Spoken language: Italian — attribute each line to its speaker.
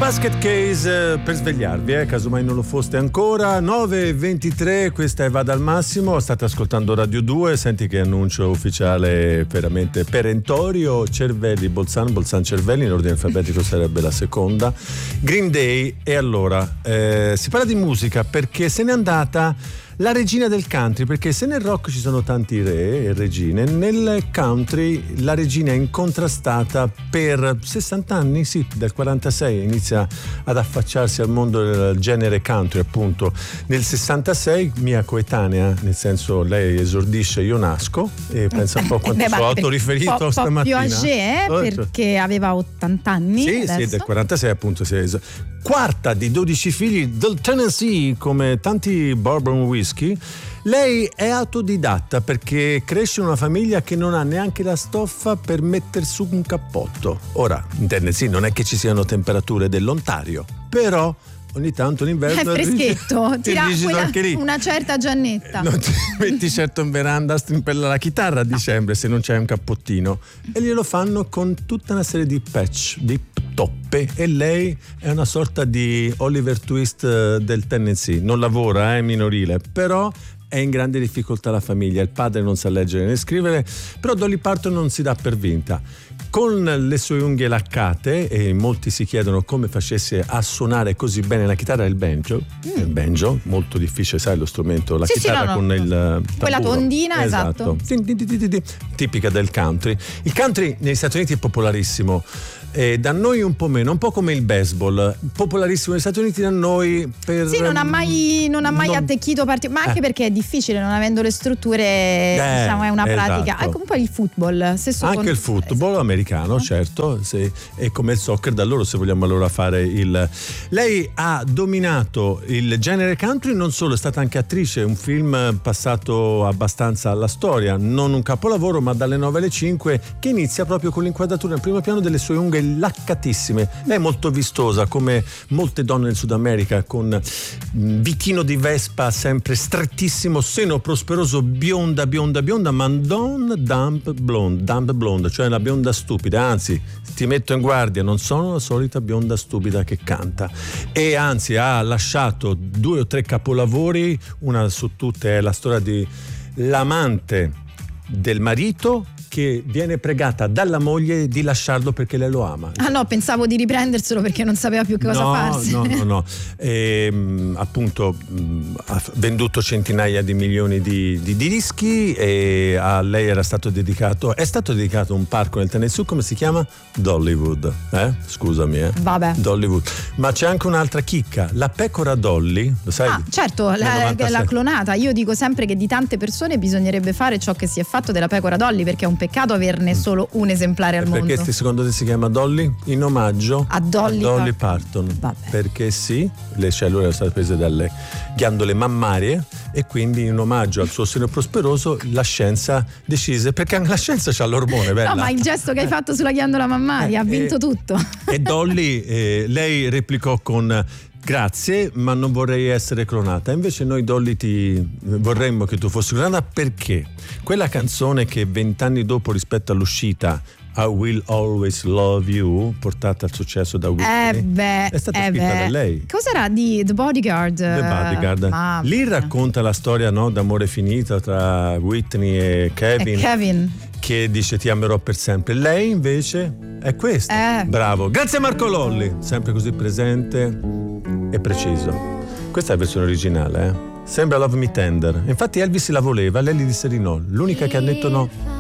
Speaker 1: Basket Case per svegliarvi, casomai non lo foste ancora. 9:23, questa è Vada al Massimo. State ascoltando Radio 2. Senti che annuncio ufficiale veramente perentorio. Cervelli, Bolzano, Cervelli, in ordine alfabetico sarebbe la seconda. Green Day. E allora si parla di musica perché se n'è andata la regina del country, perché se nel rock ci sono tanti re e regine, nel country la regina è incontrastata per 60 anni, sì, dal 46 inizia ad affacciarsi al mondo del genere country, appunto nel 66, mia coetanea, nel senso lei esordisce Io nasco, e pensa un po' quanto sono autoriferito stamattina.
Speaker 2: Più âgé, perché aveva 80 anni.
Speaker 1: Sì, sì, del 46 appunto quarta di 12 figli del Tennessee, come tanti bourbon whisky. Lei è autodidatta perché cresce in una famiglia che non ha neanche la stoffa per metter su un cappotto. Ora, in Tennessee non è che ci siano temperature dell'Ontario, però ogni tanto l'inverno
Speaker 2: è freschetto, tira
Speaker 1: anche lì.
Speaker 2: Una certa Giannetta.
Speaker 1: Non ti metti certo in veranda a strimpella la chitarra a dicembre se non c'è un cappottino, e glielo fanno con tutta una serie di patch, di toppe, e lei è una sorta di Oliver Twist del Tennessee. Non lavora, è minorile, però è in grande difficoltà la famiglia. Il padre non sa leggere né scrivere, però Dolly Parton non si dà per vinta. Con le sue unghie laccate, e molti si chiedono come facesse a suonare così bene la chitarra e il banjo. Il banjo, molto difficile, sai lo strumento, la chitarra con il tamburo.
Speaker 2: Quella tondina, esatto.
Speaker 1: Tipica del country. Il country negli Stati Uniti è popolarissimo. Da noi un po' meno, un po' come il baseball, popolarissimo negli Stati Uniti, da noi per
Speaker 2: non ha mai attecchito ma anche perché è difficile, non avendo le strutture, diciamo, è una pratica.
Speaker 1: Esatto.
Speaker 2: Anche un po' il football,
Speaker 1: anche il football americano, certo, è come il soccer da loro, se vogliamo allora fare lei ha dominato il genere country, non solo, è stata anche attrice, un film passato abbastanza alla storia, non un capolavoro, ma dalle 9 alle 5, che inizia proprio con l'inquadratura in primo piano delle sue unghie laccatissime. Lei è molto vistosa, come molte donne del Sud America, con vitino di Vespa sempre strettissimo, seno prosperoso, bionda, ma non dumb blonde, cioè una bionda stupida. Anzi, ti metto in guardia, non sono la solita bionda stupida che canta, e anzi ha lasciato 2 o 3 capolavori. Una su tutte è la storia di l'amante del marito che viene pregata dalla moglie di lasciarlo perché lei lo ama.
Speaker 2: Ah no, pensavo di riprenderselo perché non sapeva più cosa farsi.
Speaker 1: No. Appunto ha venduto centinaia di milioni di dischi, e a lei è stato dedicato un parco nel Tennessee. Come si chiama? Dollywood. Scusami.
Speaker 2: Vabbè.
Speaker 1: Dollywood. Ma c'è anche un'altra chicca, la pecora Dolly, lo sai?
Speaker 2: Ah, certo, la clonata. Io dico sempre che di tante persone bisognerebbe fare ciò che si è fatto della pecora Dolly, perché è un peccato averne solo un esemplare al mondo.
Speaker 1: Perché secondo te si chiama Dolly? In omaggio
Speaker 2: a Dolly
Speaker 1: Parton.
Speaker 2: Vabbè.
Speaker 1: Perché sì, le cellule erano state prese dalle ghiandole mammarie, e quindi in omaggio al suo seno prosperoso la scienza decise, perché anche la scienza c'ha l'ormone, bella.
Speaker 2: No, ma il gesto che hai fatto sulla ghiandola mammaria ha vinto tutto.
Speaker 1: E Dolly, lei replicò con: grazie, ma non vorrei essere clonata. Invece noi Dolly vorremmo che tu fossi clonata, perché quella canzone che 20 anni dopo rispetto all'uscita, I Will Always Love You, portata al successo da Whitney, è stata scritta da lei.
Speaker 2: Cos'era di The Bodyguard?
Speaker 1: Lì racconta la storia, no, d'amore finita tra Whitney e Kevin, che dice ti amerò per sempre. Lei invece è questa. Bravo, grazie Marco Lolli, sempre così presente e preciso. Questa è la versione originale, Sembra Love Me Tender. Infatti Elvis la voleva, lei gli disse di no. L'unica che ha detto no